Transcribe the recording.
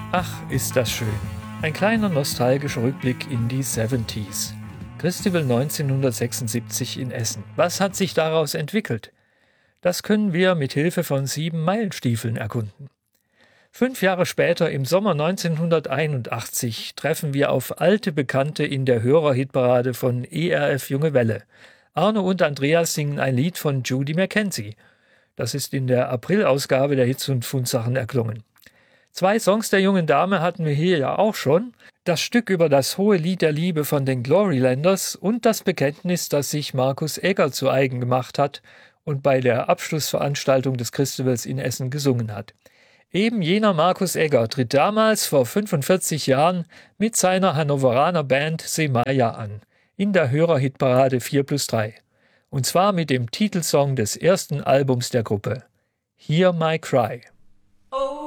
Ach, ist das schön. Ein kleiner nostalgischer Rückblick in die 70s. Christabel 1976 in Essen. Was hat sich daraus entwickelt? Das können wir mit Hilfe von 7 Meilenstiefeln erkunden. 5 Jahre später, im Sommer 1981, treffen wir auf alte Bekannte in der Hörerhitparade von ERF Junge Welle. Arno und Andreas singen ein Lied von Judy Mackenzie. Das ist in der Aprilausgabe der Hits und Fundsachen erklungen. 2 Songs der jungen Dame hatten wir hier ja auch schon. Das Stück über das hohe Lied der Liebe von den Glorylanders und das Bekenntnis, das sich Markus Egger zu eigen gemacht hat und bei der Abschlussveranstaltung des Christabels in Essen gesungen hat. Eben jener Markus Egger tritt damals vor 45 Jahren mit seiner Hannoveraner Band Semaya an, in der Hörerhitparade 4+3. Und zwar mit dem Titelsong des ersten Albums der Gruppe, Hear My Cry.